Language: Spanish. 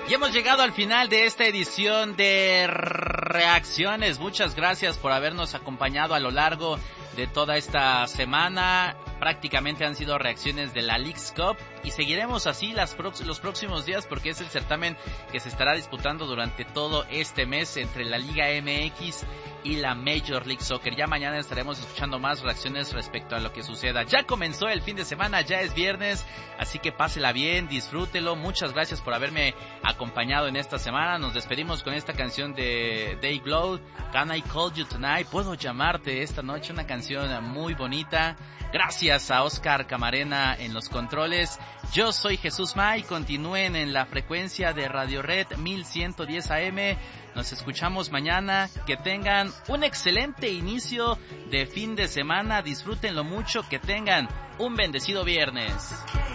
Y hemos llegado al final de esta edición de Reacciones. Muchas gracias por habernos acompañado a lo largo de toda esta semana. Prácticamente han sido reacciones de la Leagues Cup y seguiremos así los próximos días porque es el certamen que se estará disputando durante todo este mes entre la Liga MX y la Major League Soccer. Ya mañana estaremos escuchando más reacciones respecto a lo que suceda. Ya comenzó el fin de semana, ya es viernes, así que pásela bien, disfrútelo. Muchas gracias por haberme acompañado en esta semana. Nos despedimos con esta canción de Dave Grohl, Can I Call You Tonight? Puedo llamarte esta noche, una canción muy bonita. Gracias a Oscar Camarena en los controles. Yo soy Jesús May. Continúen en la frecuencia de Radio Red 1110 AM. Nos escuchamos mañana. Que tengan un excelente inicio de fin de semana. Disfrútenlo mucho. Que tengan un bendecido viernes.